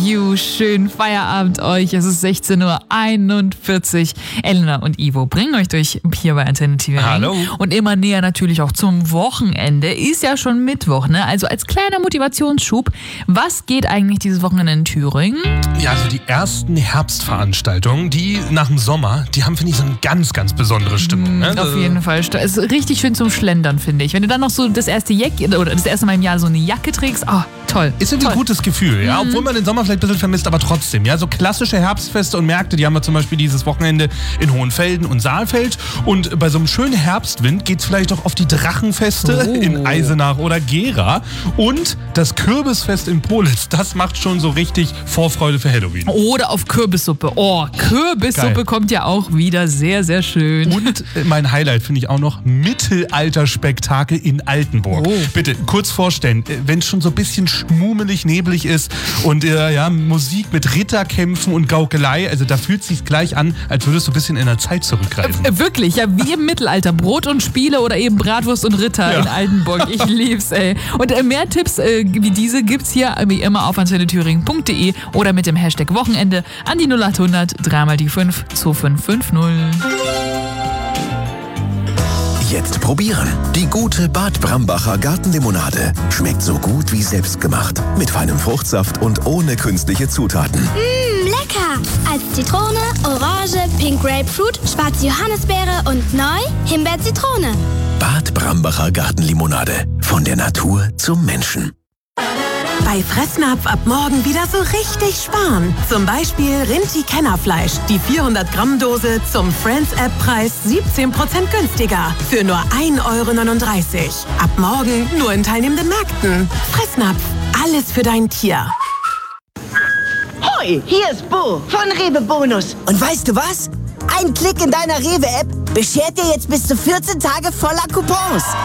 You. Schönen Feierabend euch. Es ist 16:41 Uhr. Elena und Ivo bringen euch durch hier bei Antenne TV. Hallo. Und immer näher natürlich auch zum Wochenende. Ist ja schon Mittwoch, ne? Also als kleiner Motivationsschub, was geht eigentlich dieses Wochenende in Thüringen? Ja, also die ersten Herbstveranstaltungen, die nach dem Sommer, die haben, finde ich, so eine ganz, ganz besondere Stimmung. Ne? Auf jeden Fall. Es ist richtig schön zum Schlendern, finde ich. Wenn du dann noch so das erste Mal im Jahr so eine Jacke trägst, toll. Ist irgendwie ein gutes Gefühl, ja. Obwohl man den Sommer vielleicht ein bisschen vermisst, aber trotzdem. Ja, so klassische Herbstfeste und Märkte, die haben wir zum Beispiel dieses Wochenende in Hohenfelden und Saalfeld. Und bei so einem schönen Herbstwind geht es vielleicht auch auf die Drachenfeste in Eisenach oder Gera. Und das Kürbisfest in Politz, das macht schon so richtig Vorfreude für Halloween. Oder auf Kürbissuppe. Kürbissuppe Geil. kommt ja auch wieder sehr, sehr schön. Und mein Highlight finde ich auch noch Mittelalterspektakel in Altenburg. Bitte kurz vorstellen, wenn es schon so ein bisschen schmummelig, neblig ist und Musik mit Ritterkämpfen und Gaukelei, also da fühlt es sich gleich an, als würdest du ein bisschen in der Zeit zurückreisen. Wirklich, ja, wie im Mittelalter. Brot und Spiele oder eben Bratwurst und Ritter in Altenburg. Ich lieb's, ey. Und mehr Tipps wie diese gibt's hier wie immer auf antennethüringen.de oder mit dem Hashtag Wochenende an die 0800 3 mal die 5 2550. Jetzt probieren. Die gute Bad Brambacher Gartenlimonade. Schmeckt so gut wie selbstgemacht. Mit feinem Fruchtsaft und ohne künstliche Zutaten. Lecker! Als Zitrone, Orange, Pink Grapefruit, schwarze Johannisbeere und neu Himbeer-Zitrone. Bad Brambacher Gartenlimonade. Von der Natur zum Menschen. Bei Fressnapf ab morgen wieder so richtig sparen. Zum Beispiel Rinti-Kennerfleisch. Die 400-Gramm-Dose zum Friends-App-Preis 17% günstiger. Für nur 1,39 €. Ab morgen nur in teilnehmenden Märkten. Fressnapf. Alles für dein Tier. Hoi, hier ist Bo von Rewe Bonus. Und weißt du was? Ein Klick in deiner Rewe-App beschert dir jetzt bis zu 14 Tage voller Coupons.